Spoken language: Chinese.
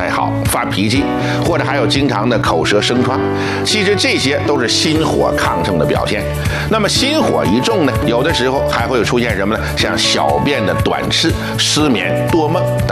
太好，发脾气，或者还有经常的口舌生疮。其实这些都是心火亢盛的表现。那么心火一重呢，有的时候还会出现什么呢？像小便的短赤、失眠、多梦等。